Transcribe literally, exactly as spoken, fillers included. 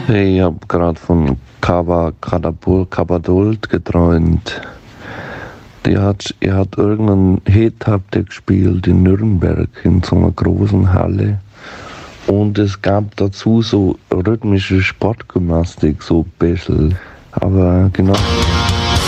Hey, ich hab grad von Kaba Kadabul Kabadult geträumt. Die hat, ihr hat irgendeinen Hit habt ihr gespielt in Nürnberg in so einer großen Halle. Und es gab dazu so rhythmische Sportgymnastik, so ein bisschen. Aber genau.